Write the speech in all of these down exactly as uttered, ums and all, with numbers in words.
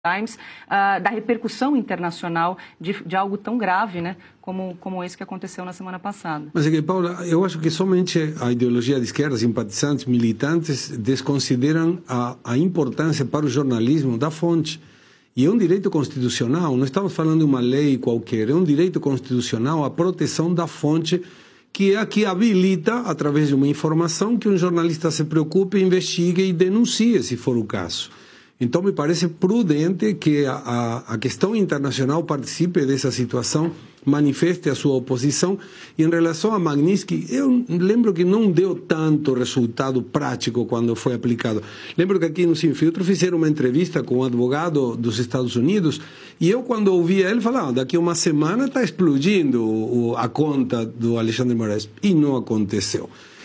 Times, uh, da repercussão internacional de, de algo tão grave, né, como, como esse que aconteceu na semana passada. Mas é que, Paula, eu acho que somente a ideologia de esquerda, simpatizantes, militantes, desconsideram a, a importância para o jornalismo da fonte. E é um direito constitucional, não estamos falando de uma lei qualquer, é um direito constitucional a proteção da fonte, que é a que habilita, através de uma informação, que um jornalista se preocupe, investigue e denuncie, se for o caso. Então, me parece prudente que a, a, a questão internacional participe dessa situação, manifeste a sua oposição. E em relação a Magnitsky, eu lembro que não deu tanto resultado prático quando foi aplicado. Lembro que aqui no Sem Filtro fizeram uma entrevista com um advogado dos Estados Unidos e eu, quando ouvia ele, falava, ah, daqui a uma semana está explodindo o, a conta do Alexandre de Moraes. E não aconteceu.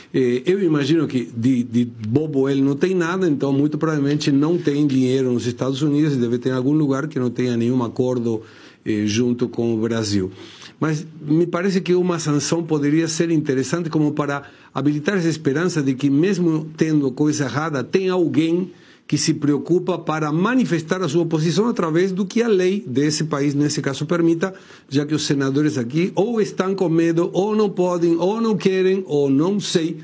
Eu imagino que de, de bobo ele não tem nada, então muito provavelmente não tem dinheiro nos Estados Unidos e deve ter algum lugar que não tenha nenhum acordo eh, junto com o Brasil. Mas me parece que uma sanção poderia ser interessante como para habilitar essa esperança de que mesmo tendo coisa errada, tem alguém que se preocupa para manifestar a sua oposição através do que a lei desse país, nesse caso, permita, já que os senadores aqui ou estão com medo, ou não podem, ou não querem, ou não sei,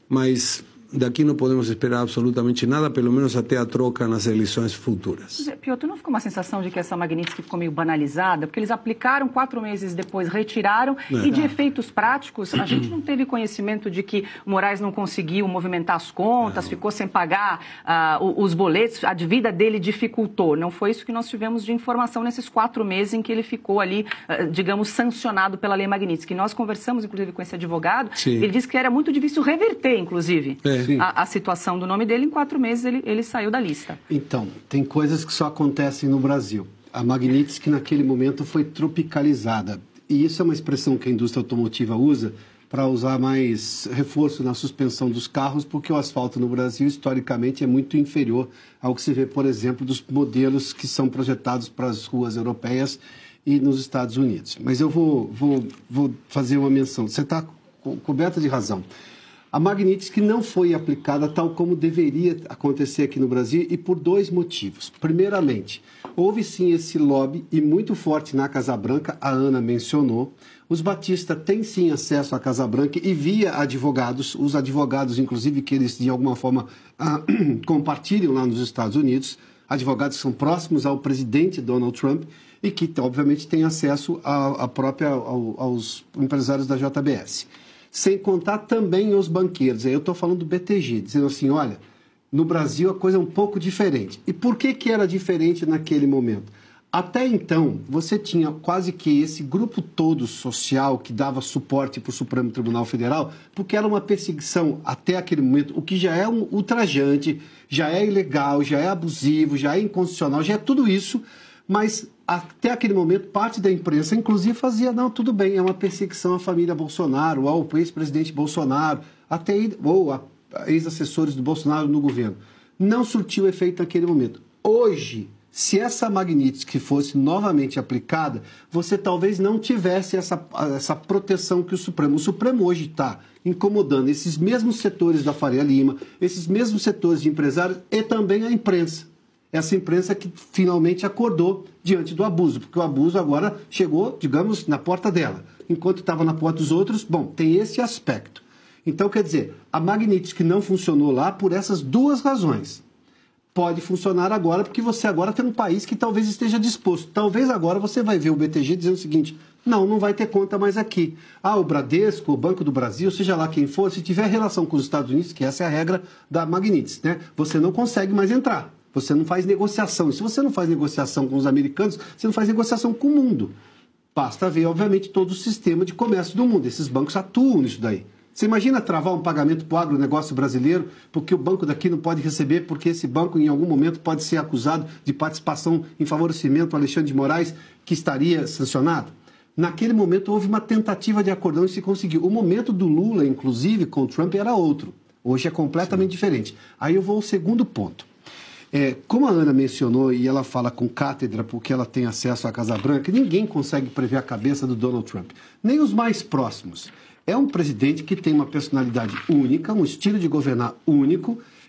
mas daqui não podemos esperar absolutamente nada, pelo menos até a troca nas eleições futuras. Piotr, não ficou uma sensação de que essa Magnitsky ficou meio banalizada? Porque eles aplicaram, quatro meses depois retiraram, é. E de efeitos práticos, a gente não teve conhecimento de que o Moraes não conseguiu movimentar as contas, não. Ficou sem pagar uh, os boletos, a dívida dele dificultou. Não foi isso que nós tivemos de informação nesses quatro meses em que ele ficou ali, uh, digamos, sancionado pela lei Magnitsky. Nós conversamos, inclusive, com esse advogado, Sim. Ele disse que era muito difícil reverter, inclusive. É. A, a situação do nome dele, em quatro meses ele, ele saiu da lista. Então, tem coisas que só acontecem no Brasil. A Magnitsky, naquele momento, foi tropicalizada. E isso é uma expressão que a indústria automotiva usa para usar mais reforço na suspensão dos carros, porque o asfalto no Brasil, historicamente, é muito inferior ao que se vê, por exemplo, dos modelos que são projetados para as ruas europeias e nos Estados Unidos. Mas eu vou, vou, vou fazer uma menção. Você está co- coberta de razão. A Magnitsky não foi aplicada tal como deveria acontecer aqui no Brasil e por dois motivos. Primeiramente, houve sim esse lobby e muito forte na Casa Branca, a Ana mencionou. Os Batista têm sim acesso à Casa Branca e via advogados, os advogados inclusive que eles de alguma forma ah, compartilham lá nos Estados Unidos, advogados que são próximos ao presidente Donald Trump e que obviamente têm acesso a, a própria, ao, aos empresários da J B S. Sem contar também os banqueiros. Aí eu estou falando do B T G, dizendo assim, olha, no Brasil a coisa é um pouco diferente. E por que que era diferente naquele momento? Até então, você tinha quase que esse grupo todo social que dava suporte para o Supremo Tribunal Federal, porque era uma perseguição até aquele momento, o que já é um ultrajante, já é ilegal, já é abusivo, já é inconstitucional, já é tudo isso, mas até aquele momento, parte da imprensa, inclusive, fazia, não, tudo bem, é uma perseguição à família Bolsonaro, ao ex-presidente Bolsonaro, até ou a ex-assessores do Bolsonaro no governo. Não surtiu efeito naquele momento. Hoje, se essa Magnitsky fosse novamente aplicada, você talvez não tivesse essa, essa proteção que o Supremo... O Supremo hoje está incomodando esses mesmos setores da Faria Lima, esses mesmos setores de empresários e também a imprensa. Essa imprensa que finalmente acordou diante do abuso, porque o abuso agora chegou, digamos, na porta dela. Enquanto estava na porta dos outros, bom, tem esse aspecto. Então, quer dizer, a Magnitsky não funcionou lá por essas duas razões. Pode funcionar agora, porque você agora tem um país que talvez esteja disposto. Talvez agora você vai ver o B T G dizendo o seguinte, não, não vai ter conta mais aqui. Ah, o Bradesco, o Banco do Brasil, seja lá quem for, se tiver relação com os Estados Unidos, que essa é a regra da Magnitsky, né? Você não consegue mais entrar. Você não faz negociação. E se você não faz negociação com os americanos, você não faz negociação com o mundo. Basta ver, obviamente, todo o sistema de comércio do mundo. Esses bancos atuam nisso daí. Você imagina travar um pagamento para o agronegócio brasileiro porque o banco daqui não pode receber, porque esse banco, em algum momento, pode ser acusado de participação em favorecimento ao Alexandre de Moraes, que estaria sancionado? Naquele momento, houve uma tentativa de acordão e se conseguiu. O momento do Lula, inclusive, com o Trump, era outro. Hoje é completamente Sim. diferente. Aí eu vou ao segundo ponto. É, como a Ana mencionou, e ela fala com cátedra porque ela tem acesso à Casa Branca, ninguém consegue prever a cabeça do Donald Trump, nem os mais próximos. É um presidente que tem uma personalidade única, um estilo de governar único,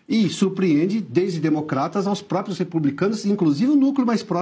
E surpreende desde democratas aos próprios republicanos, inclusive o núcleo mais próximo